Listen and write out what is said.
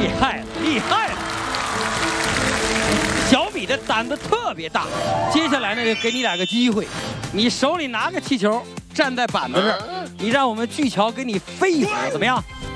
厉害了，厉害了！小米的胆子特别大。接下来呢，就给你2个机会，你手里拿个气球，站在板子这儿，你让我们巨桥给你飞一会儿，怎么样？